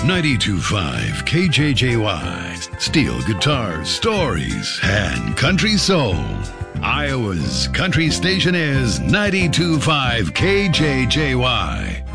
92.5 KJJY. Steel guitars, stories, and country soul. Iowa's country station is 92.5 KJJY.